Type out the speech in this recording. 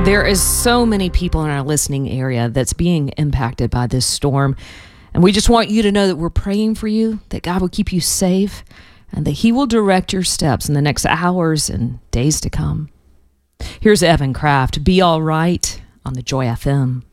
There is so many people in our listening area that's being impacted by this storm. And we just want you to know that we're praying for you, that God will keep you safe, and that He will direct your steps in the next hours and days to come. Here's Evan Kraft, Be All Right, on the Joy FM.